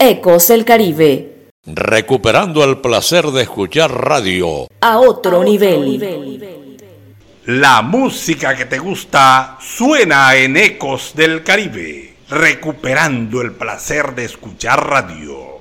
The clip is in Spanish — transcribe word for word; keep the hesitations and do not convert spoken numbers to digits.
Ecos del Caribe. Recuperando el placer de escuchar radio. A otro, a otro nivel. nivel. La música que te gusta suena en Ecos del Caribe. Recuperando el placer de escuchar radio.